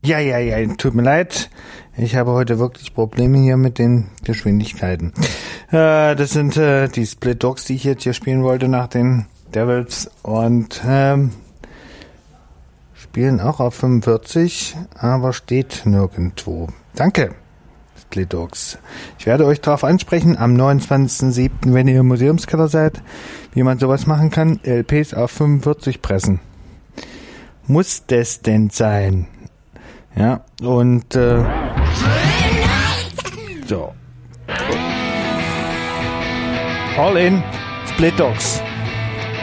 Ja, tut mir leid. Ich habe heute wirklich Probleme hier mit den Geschwindigkeiten. Das sind die Split Dogs, die ich jetzt hier spielen wollte nach den Devils und spielen auch auf 45, aber steht nirgendwo. Danke, Split Dogs. Ich werde euch darauf ansprechen am 29.07., wenn ihr im Museumskeller seid, wie man sowas machen kann. LPs auf 45 pressen. Muss das denn sein? Ja, und so. All in, Split Dogs.